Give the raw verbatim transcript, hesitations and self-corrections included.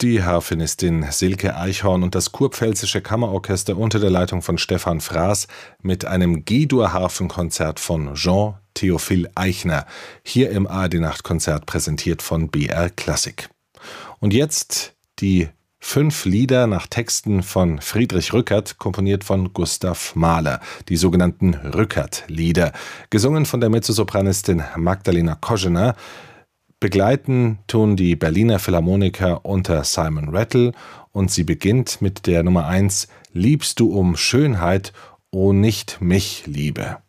die Harfenistin Silke Eichhorn und das Kurpfälzische Kammerorchester unter der Leitung von Stefan Fraß mit einem G-Dur-Harfenkonzert von Jean Theophil Eichner, hier im A R D-Nachtkonzert präsentiert von B R Klassik. Und jetzt die fünf Lieder nach Texten von Friedrich Rückert, komponiert von Gustav Mahler, die sogenannten Rückert-Lieder, gesungen von der Mezzosopranistin Magdalena Koschener. Begleiten tun die Berliner Philharmoniker unter Simon Rattle und sie beginnt mit der Nummer eins Liebst du um Schönheit, o nicht mich, Liebe.